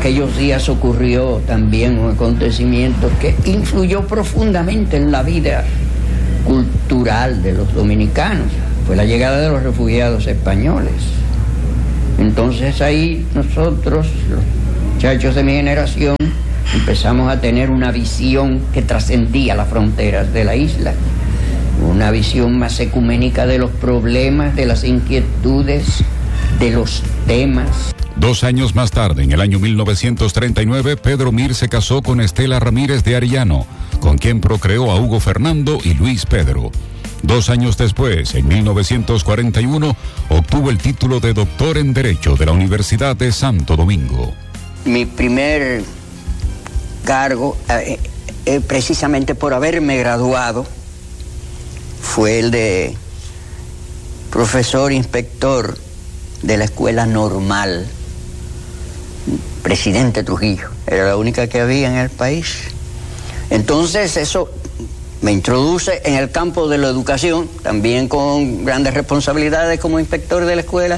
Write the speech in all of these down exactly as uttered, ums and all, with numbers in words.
aquellos días ocurrió también un acontecimiento que influyó profundamente en la vida cultural de los dominicanos. Fue la llegada de los refugiados españoles. Entonces ahí nosotros, los muchachos de mi generación, empezamos a tener una visión que trascendía las fronteras de la isla, una visión más ecuménica de los problemas, de las inquietudes, de los temas. Dos años más tarde, en el año mil novecientos treinta y nueve, Pedro Mir se casó con Estela Ramírez de Arellano, con quien procreó a Hugo Fernando y Luis Pedro. Dos años después, en mil novecientos cuarenta y uno, obtuvo el título de doctor en Derecho de la Universidad de Santo Domingo. Mi primer cargo, eh, eh, precisamente por haberme graduado, fue el de profesor inspector de la Escuela Normal, Presidente Trujillo. Era la única que había en el país. Entonces eso me introduce en el campo de la educación, también con grandes responsabilidades como inspector de la escuela.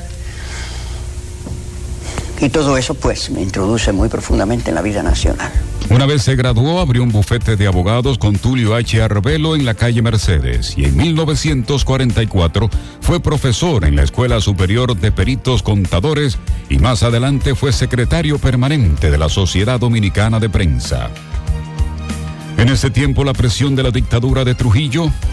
Y todo eso, pues, me introduce muy profundamente en la vida nacional. Una vez se graduó, abrió un bufete de abogados con Tulio H. Arbelo en la calle Mercedes, y en mil novecientos cuarenta y cuatro fue profesor en la Escuela Superior de Peritos Contadores y más adelante fue secretario permanente de la Sociedad Dominicana de Prensa. En ese tiempo, la presión de la dictadura de Trujillo